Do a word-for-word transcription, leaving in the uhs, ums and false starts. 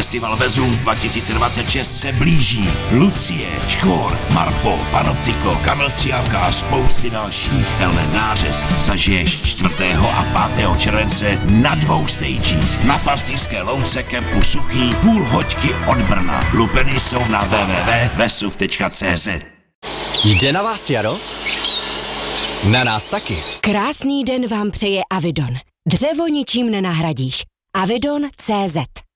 Festival Vezuv dva tisíce dvacet šest se blíží. Lucie, Škvor, Marpo, Panoptiko, Kamil Stříhavka a spousty dalších. Tenhle nářez zažiješ čtvrtého a pátého července na dvou stagích. Na Pastýřské louce kempu Suchý, půl hoďky od Brna. Lupeny jsou na w w w tečka vesuv tečka c z. Jde na vás jaro? Na nás taky. Krásný den vám přeje Avidon. Dřevo ničím nenahradíš. Avidon tečka cé zet